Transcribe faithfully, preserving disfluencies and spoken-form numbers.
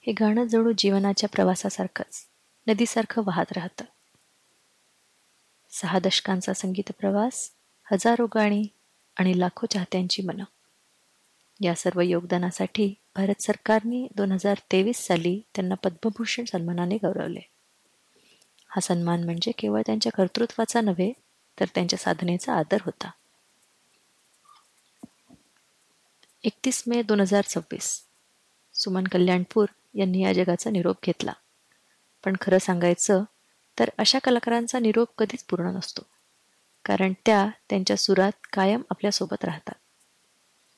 हे गाणं जणू जीवनाच्या प्रवासासारखंच नदीसारखं वाहत राहतं. सहा दशकांचा संगीत प्रवास, हजारो गाणी आणि लाखो चाहत्यांची मनं. या सर्व योगदानासाठी भारत सरकारने दोन हजार तेवीस साली त्यांना पद्मभूषण सन्मानाने गौरवले. हा सन्मान म्हणजे केवळ त्यांच्या कर्तृत्वाचा नव्हे, तर त्यांच्या साधनेचा आदर होता. एकतीस मे दोन हजार सव्वीस सुमन कल्याणपूर यांनी या जगाचा निरोप घेतला. पण खरं सांगायचं तर अशा कलाकारांचा निरोप कधीच पूर्ण नसतो, कारण त्या त्यांच्या सुरात कायम आपल्यासोबत राहतात.